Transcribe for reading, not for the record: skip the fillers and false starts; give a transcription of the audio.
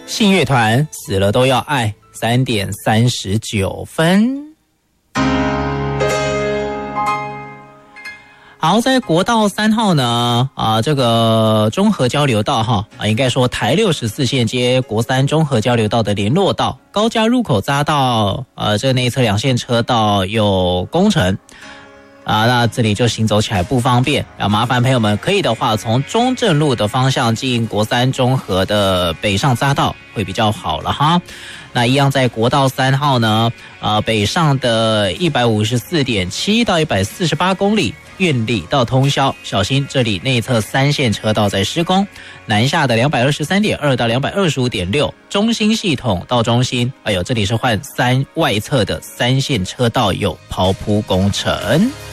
信乐团死了都要爱，3点39分。好，在国道3号呢，这个中和交流道哈，应该说台64线接国3中和交流道的联络道，高架入口匝道，这个内侧2线车道有工程。那这里就行走起来不方便，要麻烦朋友们可以的话，从中正路的方向进国3中和的北上匝道会比较好了哈。那一样在国道3号呢，北上的154.7到148公里，苑里到通霄，小心这里内侧3线车道在施工。南下的223.2到225.6，中心系统到中心，这里是换外侧的3线车道有刨铺工程。